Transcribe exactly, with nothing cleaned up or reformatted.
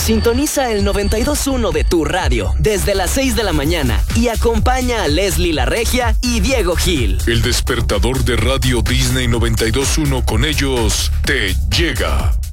Sintoniza el noventa y dos punto uno de tu radio desde las seis de la mañana y acompaña a Leslie La Regia y Diego Gil. El despertador de Radio Disney noventa y dos punto uno, con ellos te llega.